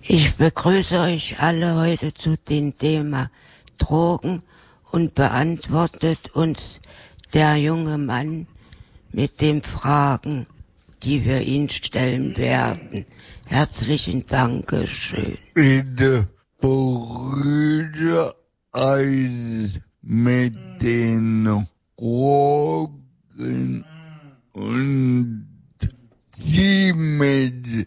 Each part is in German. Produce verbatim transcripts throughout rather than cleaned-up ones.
Ich begrüße euch alle heute zu dem Thema Drogen und beantwortet uns der junge Mann mit den Fragen, die wir ihn stellen werden. Herzlichen Dankeschön. Bitte Brüder als mit den Drogen und Sie mit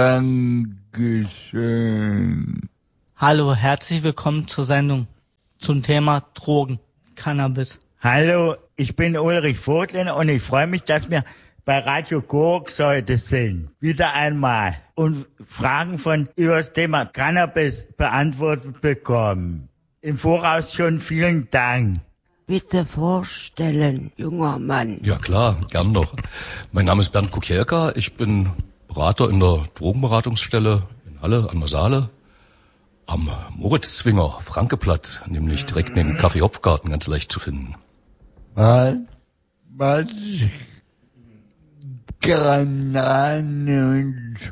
Dankeschön. Hallo, herzlich willkommen zur Sendung zum Thema Drogen, Cannabis. Hallo, ich bin Ulrich Vogtlen und ich freue mich, dass wir bei Radio Gurks heute sind. Wieder einmal. Und Fragen von über das Thema Cannabis beantwortet bekommen. Im Voraus schon vielen Dank. Bitte vorstellen, junger Mann. Ja klar, gern doch. Mein Name ist Bernd Kukielka, ich bin Berater in der Drogenberatungsstelle in Halle an der Saale am Moritz-Zwinger Frankeplatz, nämlich direkt neben dem Café Hopfgarten, ganz leicht zu finden. Was, was Cannabis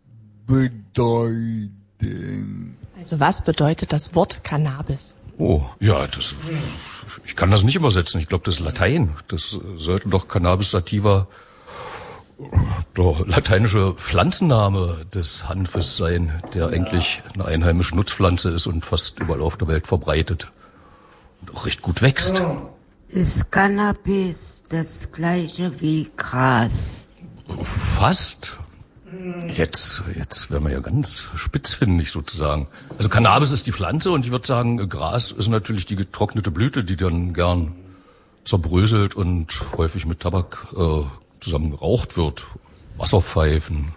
bedeuten? Also was bedeutet das Wort Cannabis? Oh, ja, das, ich kann das nicht übersetzen. Ich glaube, das ist Latein. Das sollte doch Cannabis sativa, der lateinische Pflanzenname des Hanfes sein, der eigentlich eine einheimische Nutzpflanze ist und fast überall auf der Welt verbreitet und auch recht gut wächst. Ist Cannabis das gleiche wie Gras? Fast. Jetzt, jetzt werden wir ja ganz spitzfindig sozusagen. Also Cannabis ist die Pflanze und ich würde sagen, Gras ist natürlich die getrocknete Blüte, die dann gern zerbröselt und häufig mit Tabak äh, zusammen geraucht wird. Wasserpfeifen.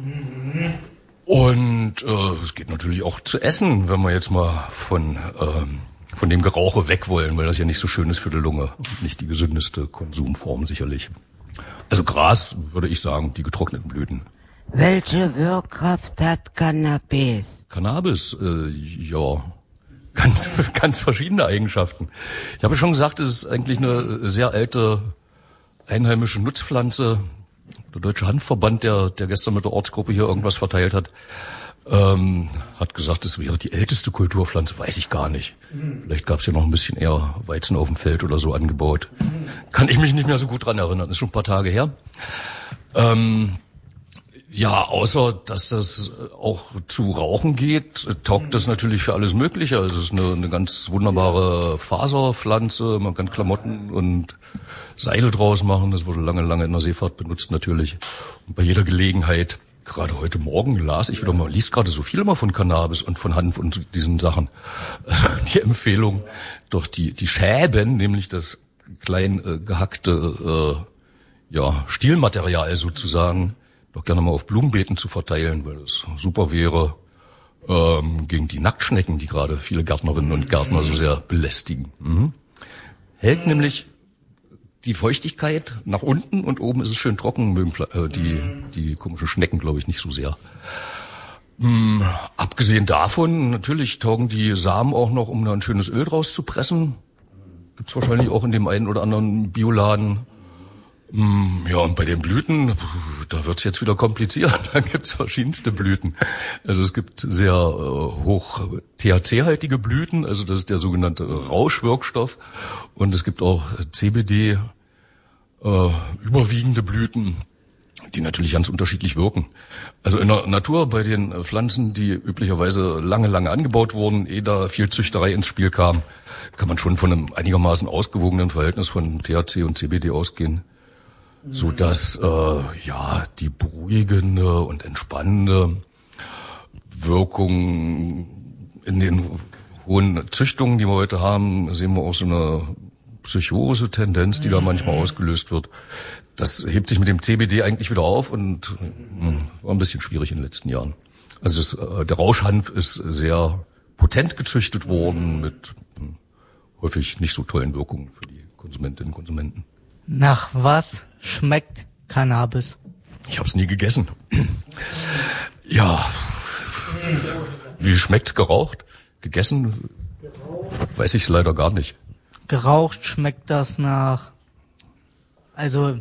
Und äh, es geht natürlich auch zu essen, wenn wir jetzt mal von, ähm, von dem Gerauche weg wollen, weil das ja nicht so schön ist für die Lunge und nicht die gesündeste Konsumform sicherlich. Also Gras, würde ich sagen, die getrockneten Blüten. Welche Wirkkraft hat Cannabis? Cannabis, äh, ja, ganz, ganz verschiedene Eigenschaften. Ich habe schon gesagt, es ist eigentlich eine sehr alte einheimische Nutzpflanze. Der Deutsche Hanfverband, der, der gestern mit der Ortsgruppe hier irgendwas verteilt hat, ähm, hat gesagt, es wäre die älteste Kulturpflanze, weiß ich gar nicht. Vielleicht gab es ja noch ein bisschen eher Weizen auf dem Feld oder so angebaut. Kann ich mich nicht mehr so gut dran erinnern, ist schon ein paar Tage her. Ähm, Ja, außer dass das auch zu Rauchen geht, taugt das natürlich für alles Mögliche. Also es ist eine, eine ganz wunderbare Faserpflanze. Man kann Klamotten und Seile draus machen. Das wurde lange, lange in der Seefahrt benutzt natürlich. Und bei jeder Gelegenheit, gerade heute Morgen las ich wieder mal, liest gerade so viel immer von Cannabis und von Hanf und diesen Sachen. Die Empfehlung, doch die, die Schäben, nämlich das klein äh, gehackte äh, ja, Stielmaterial sozusagen, doch gerne mal auf Blumenbeeten zu verteilen, weil es super wäre ähm, gegen die Nacktschnecken, die gerade viele Gärtnerinnen und Gärtner so sehr belästigen. Mhm. Hält nämlich die Feuchtigkeit nach unten und oben ist es schön trocken, mögen äh, die, die komischen Schnecken, glaube ich, nicht so sehr. Mhm. Abgesehen davon, natürlich taugen die Samen auch noch, um da ein schönes Öl draus zu pressen. Gibt's wahrscheinlich auch in dem einen oder anderen Bioladen. Ja, und bei den Blüten, da wird's jetzt wieder kompliziert. Da gibt's verschiedenste Blüten. Also es gibt sehr äh, hoch T H C-haltige Blüten, also das ist der sogenannte Rauschwirkstoff. Und es gibt auch C B D äh, überwiegende Blüten, die natürlich ganz unterschiedlich wirken. Also in der Natur bei den Pflanzen, die üblicherweise lange, lange angebaut wurden, ehe da viel Züchterei ins Spiel kam, kann man schon von einem einigermaßen ausgewogenen Verhältnis von T H C und C B D ausgehen. So dass äh, ja die beruhigende und entspannende Wirkung in den hohen Züchtungen, die wir heute haben, sehen wir auch so eine Psychose-Tendenz, die da manchmal ausgelöst wird. Das hebt sich mit dem C B D eigentlich wieder auf und mh, war ein bisschen schwierig in den letzten Jahren. Also das, äh, der Rauschhanf ist sehr potent gezüchtet worden mit mh, häufig nicht so tollen Wirkungen für die Konsumentinnen und Konsumenten. Nach was schmeckt Cannabis? Ich habe es nie gegessen. Ja, wie schmeckt's geraucht? Gegessen? Weiß ich es leider gar nicht. Geraucht schmeckt das nach, also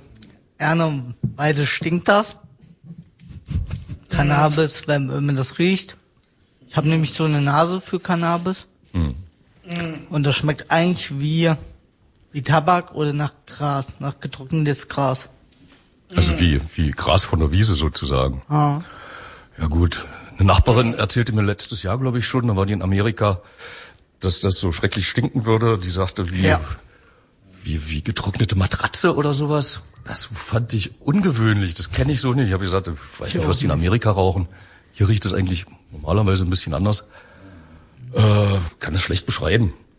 ehrlicherweise stinkt das. Cannabis, wenn, wenn man das riecht, Ich habe nämlich so eine Nase für Cannabis. Hm. Und das schmeckt eigentlich wie, wie Tabak oder nach Gras, nach getrocknetes Gras. Also wie, wie Gras von der Wiese sozusagen. Ah. Ja gut. Eine Nachbarin erzählte mir letztes Jahr, glaube ich schon, da war die in Amerika, dass das so schrecklich stinken würde. Die sagte, wie, Ja. wie, wie getrocknete Matratze oder sowas. Das fand ich ungewöhnlich. Das kenne ich so nicht. Ich habe gesagt, ich weiß nicht, was die in Amerika rauchen. Hier riecht es eigentlich normalerweise ein bisschen anders. Äh, kann es schlecht beschreiben.